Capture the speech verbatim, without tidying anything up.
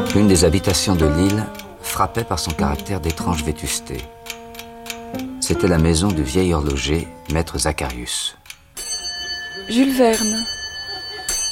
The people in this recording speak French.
Une des habitations de l'île frappait par son caractère d'étrange vétusté. C'était la maison du vieil horloger, maître Zacharius. Jules Verne.